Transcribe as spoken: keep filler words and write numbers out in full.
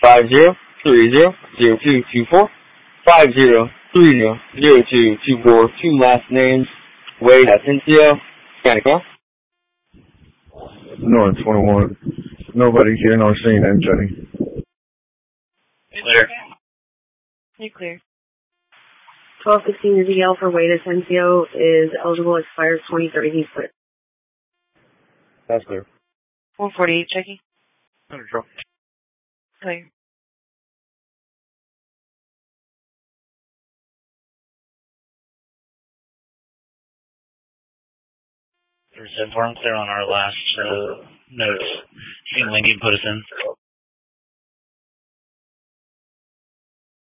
five zero three zero zero two two four, five zero three zero zero two two four. Two last names, Wade Asensio, Santa. North twenty-one. Nobody here, no scene, M J. Clear. You're clear. twelve sixteen Z L for Wade Asensio is eligible, expires twenty thirty. He's clear. That's clear. one forty-eight, checking. Under control. Clear. There's inform clear on our last uh, notes. You can link and put us in.